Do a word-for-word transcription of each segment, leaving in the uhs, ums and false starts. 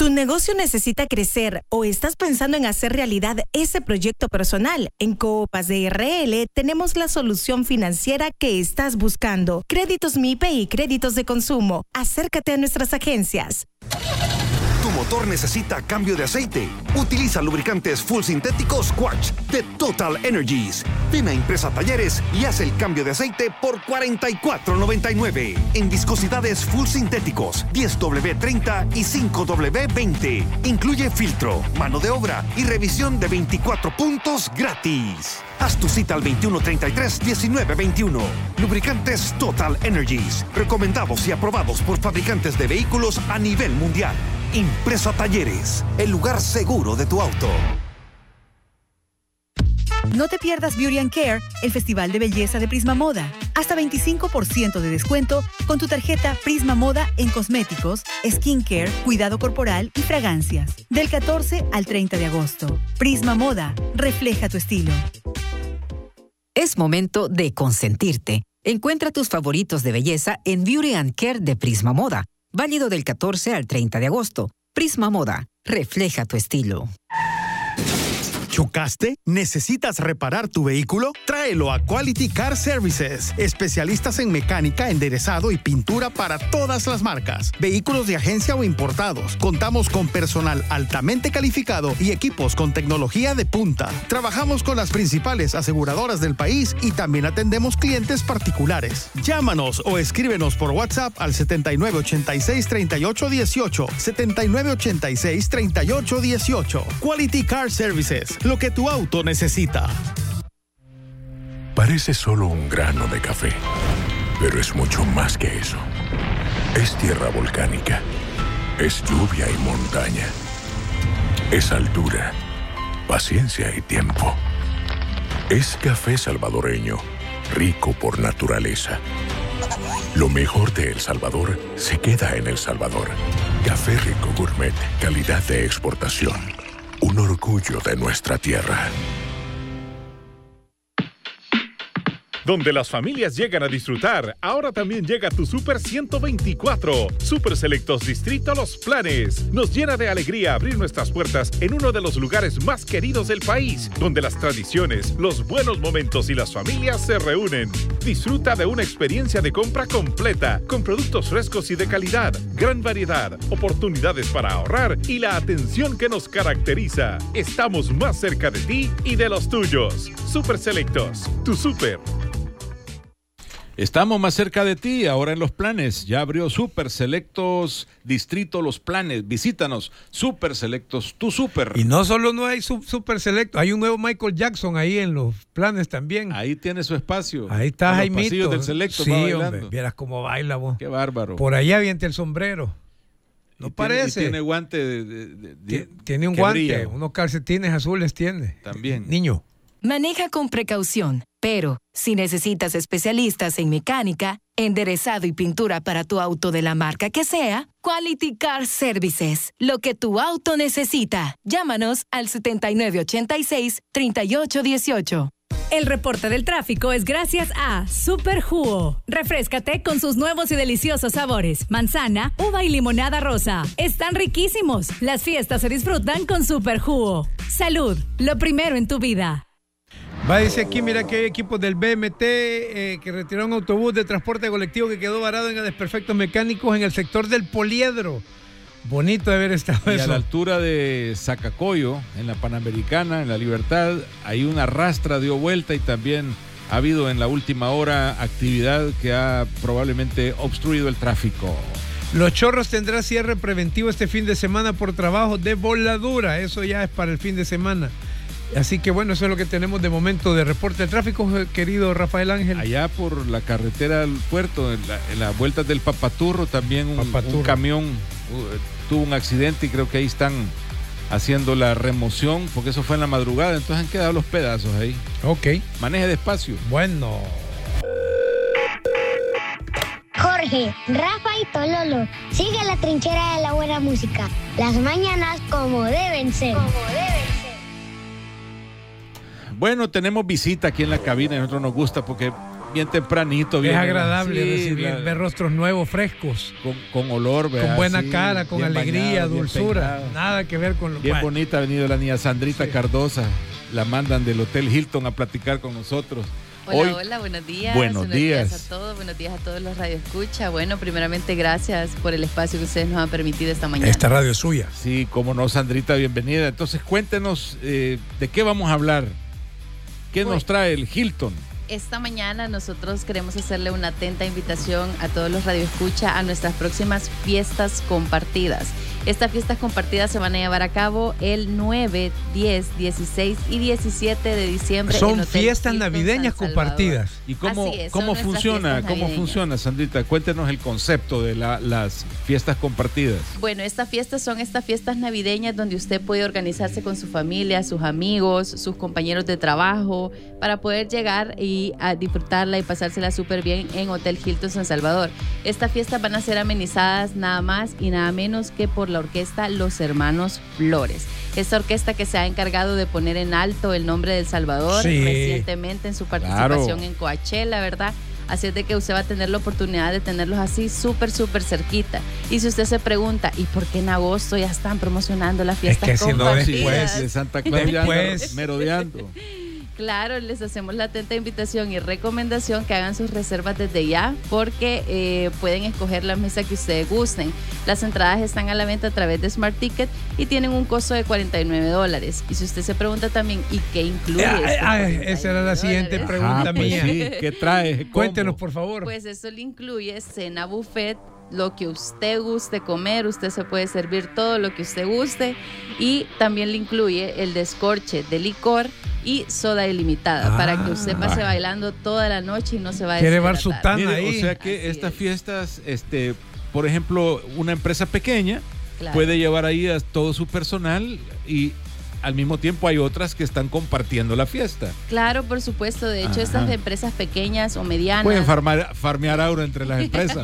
¿Tu negocio necesita crecer o estás pensando en hacer realidad ese proyecto personal? En Copas de R L tenemos la solución financiera que estás buscando. Créditos M I P E y créditos de consumo. Acércate a nuestras agencias. ¿Tu motor necesita cambio de aceite? Utiliza lubricantes full sintéticos Quartz de Total Energies. Ven a Impresa Talleres y haz el cambio de aceite por cuarenta y cuatro noventa y nueve. En viscosidades full sintéticos diez W treinta y cinco W veinte. Incluye filtro, mano de obra y revisión de veinticuatro puntos gratis. Haz tu cita al veintiuno treinta y tres diecinueve veintiuno. Lubricantes Total Energies. Recomendados y aprobados por fabricantes de vehículos a nivel mundial. Impresa Talleres, el lugar seguro de tu auto. No te pierdas Beauty and Care, el festival de belleza de Prisma Moda. Hasta veinticinco por ciento de descuento con tu tarjeta Prisma Moda en cosméticos, skincare, cuidado corporal y fragancias. Del catorce al treinta de agosto. Prisma Moda, refleja tu estilo. Es momento de consentirte. Encuentra tus favoritos de belleza en Beauty and Care de Prisma Moda. Válido del catorce al treinta de agosto. Prisma Moda. Refleja tu estilo. ¿Chocaste? ¿Necesitas reparar tu vehículo? Tráelo a Quality Car Services. Especialistas en mecánica, enderezado y pintura para todas las marcas. Vehículos de agencia o importados. Contamos con personal altamente calificado y equipos con tecnología de punta. Trabajamos con las principales aseguradoras del país y también atendemos clientes particulares. Llámanos o escríbenos por WhatsApp al setenta y nueve ochenta y seis treinta y ocho dieciocho. setenta y nueve ochenta y seis treinta y ocho dieciocho. Quality Car Services. Lo que tu auto necesita. Parece solo un grano de café, pero es mucho más que eso. Es tierra volcánica, es lluvia y montaña, es altura, paciencia y tiempo. Es café salvadoreño, rico por naturaleza. Lo mejor de El Salvador se queda en El Salvador. Café Rico Gourmet, calidad de exportación. Un orgullo de nuestra tierra. Donde las familias llegan a disfrutar, ahora también llega tu Super ciento veinticuatro. Super Selectos Distrito Los Planes. Nos llena de alegría abrir nuestras puertas en uno de los lugares más queridos del país, donde las tradiciones, los buenos momentos y las familias se reúnen. Disfruta de una experiencia de compra completa, con productos frescos y de calidad, gran variedad, oportunidades para ahorrar y la atención que nos caracteriza. Estamos más cerca de ti y de los tuyos. Super Selectos, tu super. Estamos más cerca de ti, ahora en Los Planes. Ya abrió Super Selectos Distrito Los Planes. Visítanos, Super Selectos, tu super. Y no solo no hay Super Selectos, hay un nuevo Michael Jackson ahí en Los Planes también. Ahí tiene su espacio. Ahí está Jaimito. Los pasillos del Selecto, sí, va bailando. hombre, vieras cómo baila vos. Qué bárbaro. Por allá avienta el sombrero. ¿No y parece? Tiene, y tiene guante de, de, de, de, Tiene un guante, brilla. Unos calcetines azules tiene. También. Niño. Maneja con precaución, pero si necesitas especialistas en mecánica, enderezado y pintura para tu auto de la marca que sea, Quality Car Services, lo que tu auto necesita. Llámanos al setenta y nueve ochenta y seis treinta y ocho dieciocho. El reporte del tráfico es gracias a Super Jugo. Refréscate con sus nuevos y deliciosos sabores. Manzana, uva y limonada rosa. Están riquísimos. Las fiestas se disfrutan con Super Jugo. Salud, lo primero en tu vida. Va, dice aquí, mira que hay equipos del B M T eh, que retiraron un autobús de transporte colectivo que quedó varado en desperfectos mecánicos en el sector del Poliedro. Bonito de haber estado y eso. A la altura de Zacacoyo, en la Panamericana, en la Libertad, hay una rastra, dio vuelta y también ha habido en la última hora actividad que ha probablemente obstruido el tráfico. Los Chorros tendrá cierre preventivo este fin de semana por trabajo de voladura. Eso ya es para el fin de semana. Así que bueno, eso es lo que tenemos de momento de reporte de tráfico, querido Rafael Ángel. Allá por la carretera al puerto, en, la, en las vueltas del Papaturro, también un, Papaturro. un camión uh, tuvo un accidente y creo que ahí están haciendo la remoción, porque eso fue en la madrugada, entonces han quedado los pedazos ahí. Ok. Maneje despacio. Bueno. Jorge, Rafa y Tololo, sigue la trinchera de la buena música. Las mañanas como deben ser. Como deben ser. Bueno, tenemos visita aquí en la cabina y a nosotros nos gusta porque bien tempranito. Es bien, agradable sí, recibir, la, ver rostros nuevos, frescos. Con, con olor, ¿verdad? Con buena sí, cara, con alegría, bañado, dulzura. Nada que ver con lo bien bueno. bonita ha venido la niña Sandrita sí. Cardosa. La mandan del Hotel Hilton a platicar con nosotros. Hola, Hoy, hola, buenos días. Buenos, buenos días. días a todos, buenos días a todos los radioescucha. Bueno, primeramente gracias por el espacio que ustedes nos han permitido esta mañana. Esta radio es suya. Sí, cómo no, Sandrita, bienvenida. Entonces cuéntenos eh, de qué vamos a hablar. ¿Qué bueno, nos trae el Hilton? Esta mañana nosotros queremos hacerle una atenta invitación a todos los radioescucha a nuestras próximas fiestas compartidas. Estas fiestas compartidas se van a llevar a cabo el nueve, diez, dieciséis y diecisiete de diciembre. Son en Hotel fiestas Hilton navideñas compartidas. ¿Y cómo, es, cómo funciona? ¿Cómo funciona, Sandrita? Cuéntenos el concepto de la, las fiestas compartidas. Bueno, estas fiestas son estas fiestas navideñas donde usted puede organizarse con su familia, sus amigos, sus compañeros de trabajo, para poder llegar y a disfrutarla y pasársela súper bien en Hotel Hilton San Salvador. Estas fiestas van a ser amenizadas nada más y nada menos que por la orquesta Los Hermanos Flores. Esta orquesta que se ha encargado de poner en alto el nombre de El Salvador sí. recientemente en su participación claro. en Coachella, ¿verdad? Así es de que usted va a tener la oportunidad de tenerlos así súper, súper cerquita. Y si usted se pregunta, ¿y por qué en agosto ya están promocionando las fiestas es que compartidas? Si no después de Santa Claus después. merodeando. Claro, les hacemos la atenta invitación y recomendación que hagan sus reservas desde ya porque eh, pueden escoger la mesa que ustedes gusten. Las entradas están a la venta a través de Smart Ticket y tienen un costo de cuarenta y nueve dólares. Y si usted se pregunta también, ¿y qué incluye? Ay, ay, esa era la siguiente dólares? pregunta ah, pues mía. Sí. ¿Qué trae? Cuéntenos, por favor. Pues eso le incluye cena buffet, lo que usted guste comer, usted se puede servir todo lo que usted guste y también le incluye el descorche de licor y soda ilimitada ah, para que usted pase ay. bailando toda la noche y no se va a quiere llevar su tan Mire, ahí. O sea que Así estas es. fiestas, este, por ejemplo, una empresa pequeña claro. puede llevar ahí a todo su personal y al mismo tiempo hay otras que están compartiendo la fiesta. Claro, por supuesto. De hecho, ajá. estas empresas pequeñas o medianas pueden farmar, farmear aura entre las empresas.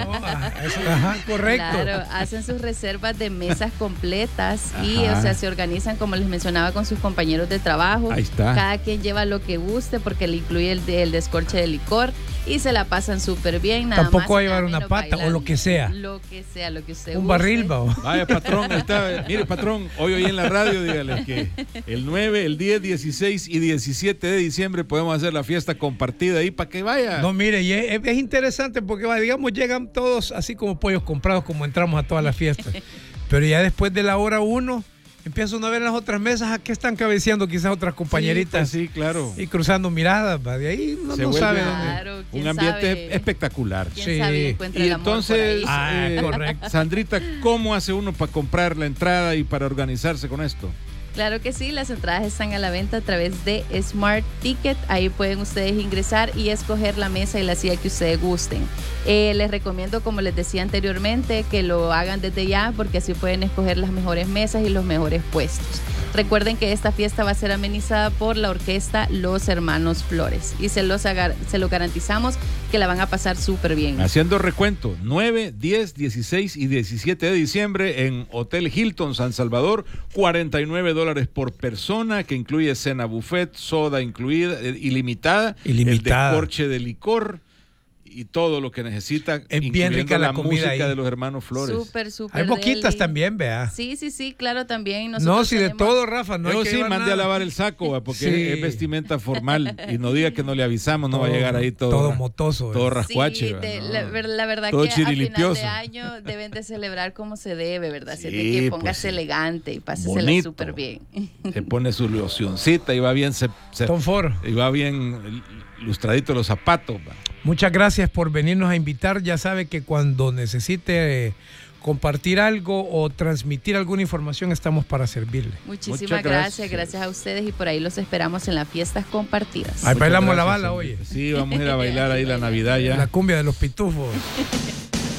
Ajá, correcto. Claro, hacen sus reservas de mesas completas ajá. y o sea, se organizan, como les mencionaba, con sus compañeros de trabajo. Ahí está. Cada quien lleva lo que guste porque le incluye el, el descorche de licor y se la pasan súper bien. Nada Tampoco más va a llevar una pata bailando. O lo que sea. Lo que sea, lo que usted Un guste. barril, va. Vaya, patrón, está, mire, patrón, hoy hoy en la radio, dígale que el nueve, el diez, dieciséis y diecisiete de diciembre podemos hacer la fiesta compartida ahí para que vaya. No, mire, y es, es interesante porque, digamos, llegan todos así como pollos comprados como entramos a todas las fiestas. Pero ya después de la hora uno, empieza uno a ver las otras mesas a qué están cabeceando quizás otras compañeritas. Sí, pues sí, claro. Y cruzando miradas, ¿va? De ahí no, no sabe claro, dónde. Un ambiente sabe? espectacular. ¿Quién sí. sabe? Encuentra y el amor entonces, por ahí. Ah, eh, correcto. Sandrita, ¿cómo hace uno para comprar la entrada y para organizarse con esto? Claro que sí, las entradas están a la venta a través de Smart Ticket. Ahí pueden ustedes ingresar y escoger la mesa y la silla que ustedes gusten. Eh, les recomiendo, como les decía anteriormente, que lo hagan desde ya porque así pueden escoger las mejores mesas y los mejores puestos. Recuerden que esta fiesta va a ser amenizada por la orquesta Los Hermanos Flores y se, los agar- se lo garantizamos que la van a pasar súper bien. Haciendo recuento, nueve, diez, dieciséis y diecisiete de diciembre en Hotel Hilton San Salvador, cuarenta y nueve dólares por persona, que incluye cena buffet, soda incluida, eh, ilimitada, ilimitada, el descorche de licor y todo lo que necesita, es bien rica la, la comida música ahí. De los Hermanos Flores. Súper, súper. Hay boquitas deli. también, vea. Sí, sí, sí, claro, también. Nosotros no, si tenemos... de todo, Rafa, no Yo hay que sí llevar mandé nada. a lavar el saco, porque sí. es vestimenta formal y no diga que no le avisamos, no todo, va a llegar ahí todo. Todo motoso. Todo rascuache. Sí, de, ¿no? la, la verdad todo que a final chirilimpioso. de año deben de celebrar como se debe, ¿verdad? Sí, Así de que póngase pues sí. elegante y pásesela súper bien. Se pone su locioncita y va bien, se, se, Tom Ford. y va bien lustradito los zapatos. Va. Muchas gracias por venirnos a invitar. Ya sabe que cuando necesite eh, compartir algo o transmitir alguna información, estamos para servirle. Muchísimas Muchas gracias. gracias, gracias a ustedes y por ahí los esperamos en las fiestas compartidas. Ahí bailamos gracias, la bala, sí. oye. Sí, vamos a ir a bailar ahí la Navidad ya. La cumbia de los pitufos.